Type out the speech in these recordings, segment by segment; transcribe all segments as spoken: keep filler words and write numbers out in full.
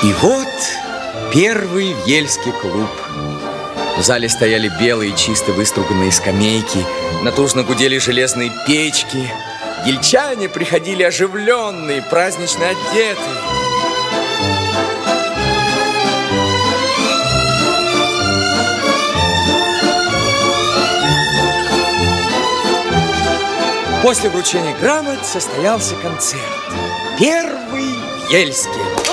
И вот первый Вельский клуб. В зале стояли белые, чисто выструганные скамейки, натужно гудели железные печки. Ельчане приходили оживленные, празднично одетые. После вручения грамот состоялся концерт. Первый в Ельске.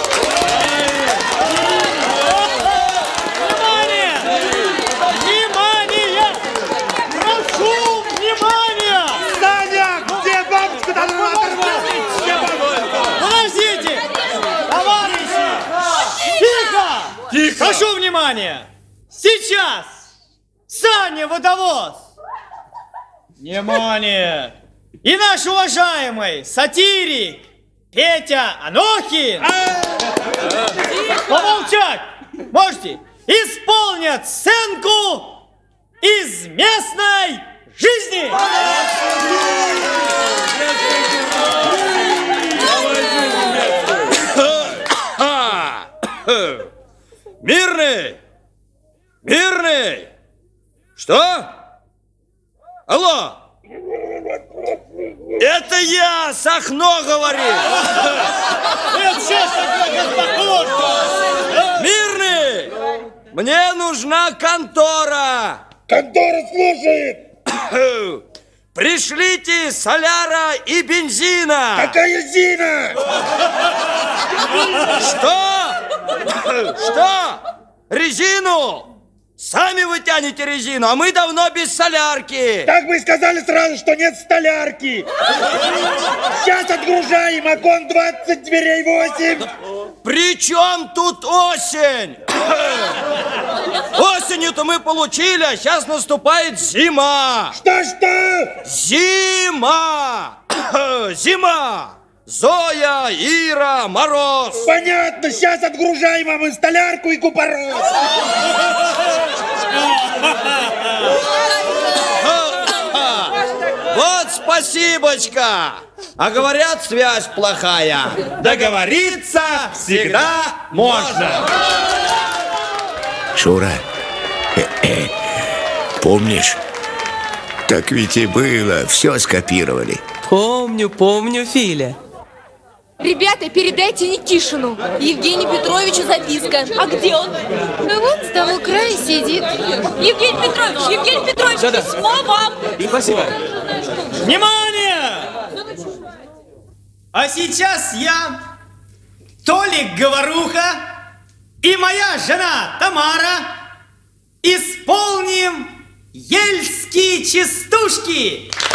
Внимание! Внимание! Прошу внимания! Саня, где бабушка? Там она оторвалась! Подождите! Товарищи! Тихо! Тихо! Прошу внимания! Сейчас! Саня Водовоз! Внимание! И наш уважаемый сатирик Петя Анохин, помолчать можете, исполнят сценку из местной жизни. Мирный! Мирный! Что? Алло! Это я, Сахно говорит. Мирный! Мне нужна контора. Контора слушает. Пришлите соляра и бензина. Какая Зина? Что? Что? Резину? Сами вы тянете резину, а мы давно без солярки. Так вы сказали сразу, что нет столярки. Сейчас отгружаем, окон двадцать, дверей восемь. При чем тут осень? Осенью-то мы получили, а сейчас наступает зима. Что-что? Зима! Зима! Зоя, Ира, Мороз. Понятно, сейчас отгружаем вам и столярку, и купорос. Вот спасибочка. А говорят, связь плохая. Договориться всегда можно. Шура, э-э, помнишь? Так ведь и было, все скопировали. Помню, помню, Филя. Ребята, передайте Никишину, Евгению Петровичу записка. А где он? Да вот, с того края сидит. Евгений Петрович, Евгений Петрович, Да-да. письмо вам. И спасибо. Внимание! А сейчас я, Толик Говоруха и моя жена Тамара исполним ельские частушки.